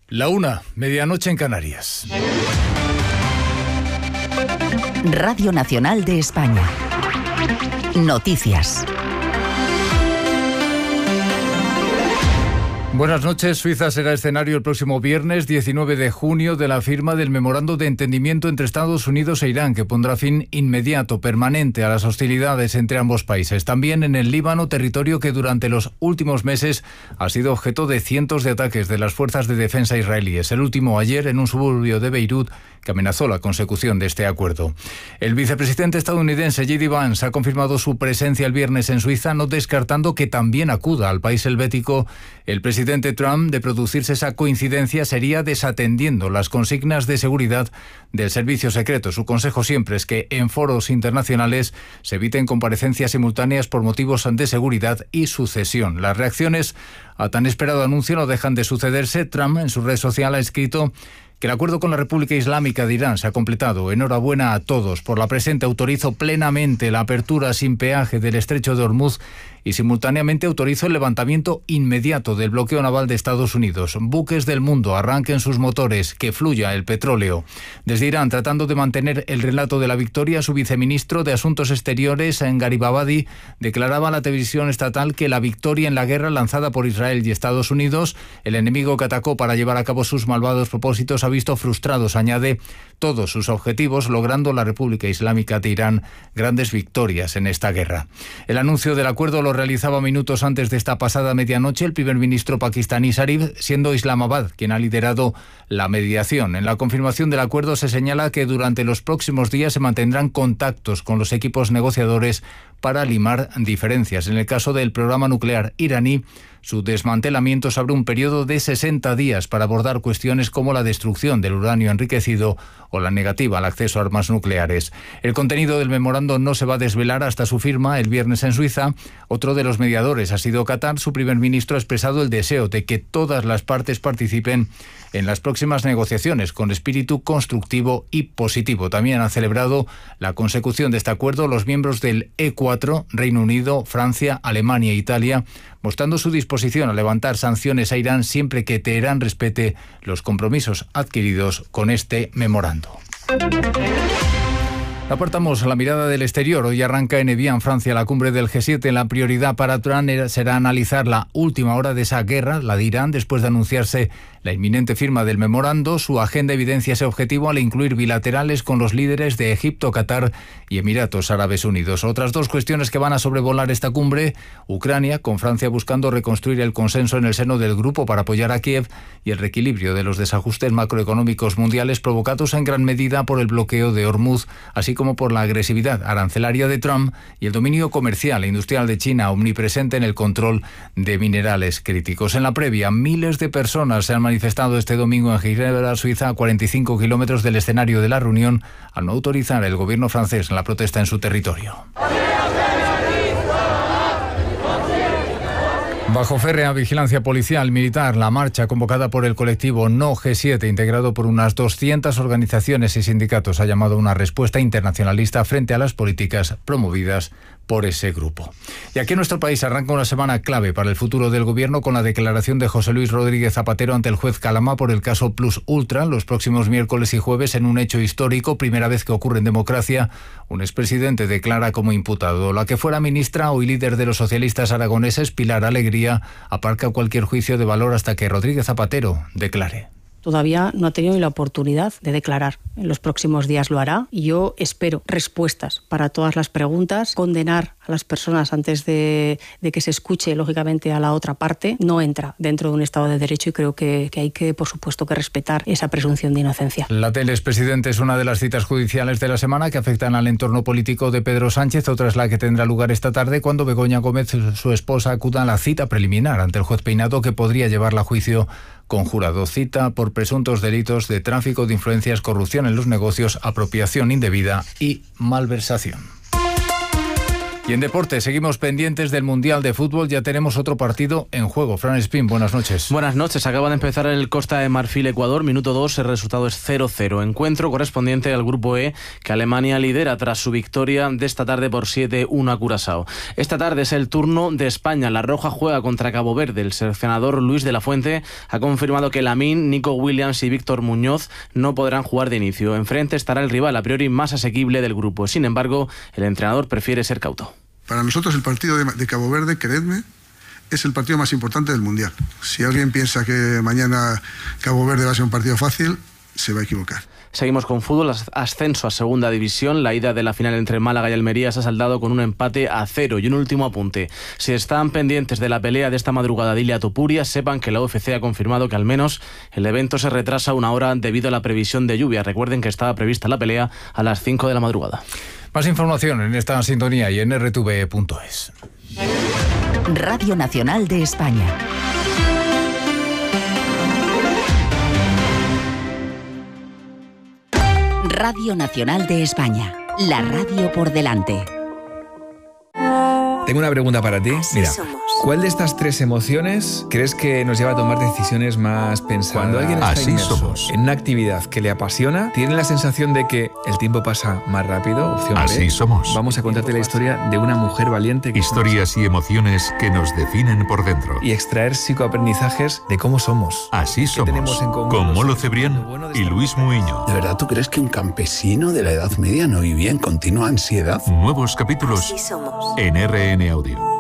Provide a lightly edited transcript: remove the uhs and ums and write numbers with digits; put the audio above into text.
La 1, medianoche en Canarias. Radio Nacional de España. Noticias. Buenas noches. Suiza será escenario el próximo viernes 19 de junio de la firma del Memorando de Entendimiento entre Estados Unidos e Irán, que pondrá fin inmediato, permanente, a las hostilidades entre ambos países. También en el Líbano, territorio que durante los últimos meses ha sido objeto de cientos de ataques de las fuerzas de defensa israelíes. El último ayer en un suburbio de Beirut, que amenazó la consecución de este acuerdo. El vicepresidente estadounidense J.D. Vance ha confirmado su presencia el viernes en Suiza, no descartando que también acuda al país helvético. El presidente Trump, de producirse esa coincidencia, sería desatendiendo las consignas de seguridad del servicio secreto. Su consejo siempre es que en foros internacionales se eviten comparecencias simultáneas por motivos de seguridad y sucesión. Las reacciones a tan esperado anuncio no dejan de sucederse. Trump en su red social ha escrito que el acuerdo con la República Islámica de Irán se ha completado. Enhorabuena a todos. Por la presente autorizo plenamente la apertura sin peaje del estrecho de Hormuz y simultáneamente autorizo el levantamiento inmediato del bloqueo naval de Estados Unidos. Buques del mundo, arranquen sus motores, que fluya el petróleo. Desde Irán, tratando de mantener el relato de la victoria, su viceministro de Asuntos Exteriores, Garibabadi, declaraba a la televisión estatal que la victoria en la guerra lanzada por Israel y Estados Unidos, el enemigo que atacó para llevar a cabo sus malvados propósitos, ha visto frustrados, añade, todos sus objetivos, logrando la República Islámica de Irán grandes victorias en esta guerra. El anuncio del acuerdo lo realizaba minutos antes de esta pasada medianoche el primer ministro pakistaní Zarif, siendo Islamabad quien ha liderado la mediación. En la confirmación del acuerdo se señala que durante los próximos días se mantendrán contactos con los equipos negociadores para limar diferencias. En el caso del programa nuclear iraní, su desmantelamiento se abre un periodo de 60 días para abordar cuestiones como la destrucción del uranio enriquecido o la negativa al acceso a armas nucleares. El contenido del memorando no se va a desvelar hasta su firma el viernes en Suiza. Otro de los mediadores ha sido Qatar. Su primer ministro ha expresado el deseo de que todas las partes participen en las próximas negociaciones con espíritu constructivo y positivo. También han celebrado la consecución de este acuerdo los miembros del E4, Reino Unido, Francia, Alemania e Italia, mostrando su disposición a levantar sanciones a Irán siempre que Teherán respete los compromisos adquiridos con este memorando. Apartamos la mirada del exterior. Hoy arranca en Evian, Francia, la cumbre del G7. La prioridad para Trump será analizar la última hora de esa guerra, la de Irán, después de anunciarse la inminente firma del memorando. Su agenda evidencia ese objetivo al incluir bilaterales con los líderes de Egipto, Qatar y Emiratos Árabes Unidos. Otras dos cuestiones que van a sobrevolar esta cumbre: Ucrania, con Francia buscando reconstruir el consenso en el seno del grupo para apoyar a Kiev, y el reequilibrio de los desajustes macroeconómicos mundiales provocados en gran medida por el bloqueo de Hormuz, así como por la agresividad arancelaria de Trump y el dominio comercial e industrial de China, omnipresente en el control de minerales críticos. En la previa, miles de personas se han manifestado este domingo en Ginebra, Suiza, a 45 kilómetros del escenario de la reunión, al no autorizar el gobierno francés la protesta en su territorio. Bajo férrea vigilancia policial militar, la marcha convocada por el colectivo No G7, integrado por unas 200 organizaciones y sindicatos, ha llamado a una respuesta internacionalista frente a las políticas promovidas por ese grupo. Y aquí en nuestro país arranca una semana clave para el futuro del gobierno con la declaración de José Luis Rodríguez Zapatero ante el juez Calama por el caso Plus Ultra los próximos miércoles y jueves, en un hecho histórico, primera vez que ocurre en democracia. Un expresidente declara como imputado. La que fuera ministra, hoy líder de los socialistas aragoneses, Pilar Alegría, aparca cualquier juicio de valor hasta que Rodríguez Zapatero declare. Todavía no ha tenido ni la oportunidad de declarar. En los próximos días lo hará y yo espero respuestas para todas las preguntas, condenar a las personas antes de que se escuche, lógicamente, a la otra parte. No entra dentro de un Estado de Derecho y creo que hay que, por supuesto, que respetar esa presunción de inocencia. La del expresidente es una de las citas judiciales de la semana que afectan al entorno político de Pedro Sánchez. Otra es la que tendrá lugar esta tarde cuando Begoña Gómez, su esposa, acuda a la cita preliminar ante el juez Peinado, que podría llevarla a juicio con jurado. Cita por presuntos delitos de tráfico de influencias, corrupción en los negocios, apropiación indebida y malversación. Y en deporte, seguimos pendientes del Mundial de Fútbol. Ya tenemos otro partido en juego. Fran Espín, buenas noches. Buenas noches. Acaba de empezar el Costa de Marfil-Ecuador. Minuto 2, el resultado es 0-0. Encuentro correspondiente al Grupo E, que Alemania lidera tras su victoria de esta tarde por 7-1 a Curazao. Esta tarde es el turno de España. La Roja juega contra Cabo Verde. El seleccionador Luis de la Fuente ha confirmado que Lamine, Nico Williams y Víctor Muñoz no podrán jugar de inicio. Enfrente estará el rival a priori más asequible del grupo. Sin embargo, el entrenador prefiere ser cauto. Para nosotros el partido de Cabo Verde, creedme, es el partido más importante del Mundial. Si alguien piensa que mañana Cabo Verde va a ser un partido fácil, se va a equivocar. Seguimos con fútbol, ascenso a segunda división. La ida de la final entre Málaga y Almería se ha saldado con un empate a 0. Y un último apunte: si están pendientes de la pelea de esta madrugada de Ilia Topuria, sepan que la UFC ha confirmado que al menos el evento se retrasa una hora debido a la previsión de lluvia. Recuerden que estaba prevista la pelea a las 5 de la madrugada. Más información en esta sintonía y en rtv.es. Radio Nacional de España. Radio Nacional de España. La radio por delante. Tengo una pregunta para ti. Mira, ¿cuál de estas tres emociones crees que nos lleva a tomar decisiones más pensadas? Cuando alguien está inmerso en una actividad que le apasiona, ¿tiene la sensación de que el tiempo pasa más rápido? Opción Así B. somos. Vamos a contarte la historia de una mujer valiente. Historias y emociones que nos definen por dentro. Y extraer psicoaprendizajes de cómo somos. Así somos. Tenemos en común Con Molo los Cebrián y Luis Muiño. ¿De verdad tú crees que un campesino de la Edad Media no vivía en continua ansiedad? Nuevos capítulos en RN Audio.